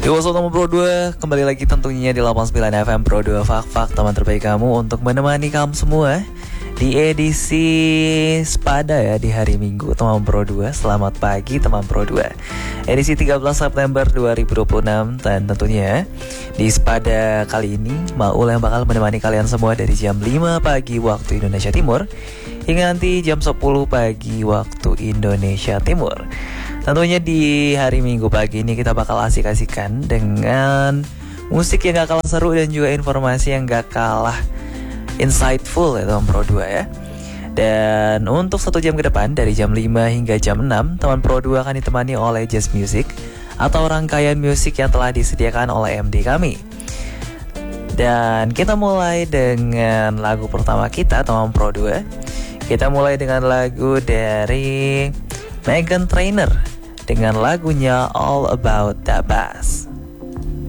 Yo, Soto Pro 2 kembali lagi tentunya di 89 FM Pro 2 Fak teman terbaik kamu untuk menemani kamu semua di edisi Sepada ya di hari Minggu teman Pro 2. Selamat pagi teman Pro 2. Edisi 13 September 2026 dan tentunya di Sepada kali ini Maul yang bakal menemani kalian semua dari jam 5 pagi waktu Indonesia Timur hingga nanti jam 10 pagi waktu Indonesia Timur. Tentunya di hari Minggu pagi ini kita bakal asik-asikan dengan musik yang gak kalah seru dan juga informasi yang gak kalah insightful ya teman Pro 2 ya. Dan untuk 1 jam ke depan dari jam 5 hingga jam 6 teman Pro 2 akan ditemani oleh Jazz Music atau rangkaian musik yang telah disediakan oleh MD kami. Dan kita mulai dengan lagu pertama kita teman Pro 2. Kita mulai dengan lagu dari Meghan Trainor dengan lagunya All About That Bass.